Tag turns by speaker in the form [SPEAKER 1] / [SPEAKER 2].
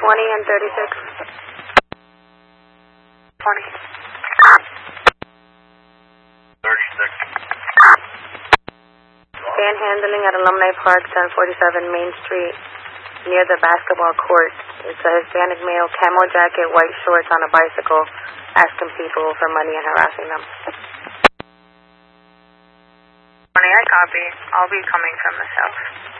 [SPEAKER 1] 20 and 36. 20.
[SPEAKER 2] 36.
[SPEAKER 1] Panhandling at Alumni Park, 1047 Main Street, near the basketball court. It's a Hispanic male, camo jacket, white shorts on a bicycle, asking people for money and harassing them.
[SPEAKER 3] 20, I copy. I'll be coming from the south.